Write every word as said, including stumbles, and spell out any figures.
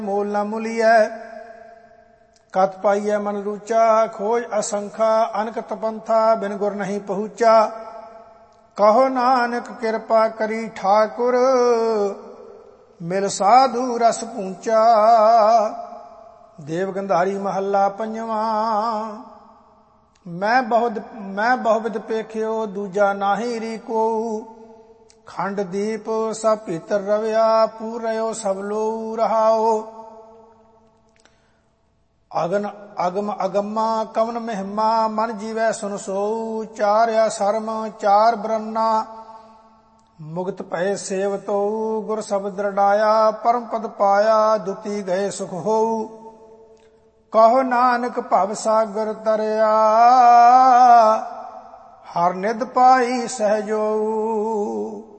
मोल न मुलियै। कत पाइयै मन रूचा, खोज असंखा, अनकत पंथा, बिन गुर नहीं पहुँचा। कहो नानक कृपा करी ठाकुर, मिल साधु रस पूंचा। देव गंधारी महला पंजवा। मैं बहुत मैं बहुविध पेख्यो, दूजा नाहि री को। खंड दीप सब भीतर रव्या, पूरयो सब लोऊ रहाओ। अगन अगम अगम्मा, कवन महिमा, मन जीवै सुन सोऊ। चार असरम चार ब्रह्मना, मुक्त भय सेवतो। गुर शब्द रडाया, परम पद पाया, दुती गए सुख होऊ। कहो नानक भव सागर तरिया, हर निध पाई सहजोऊ।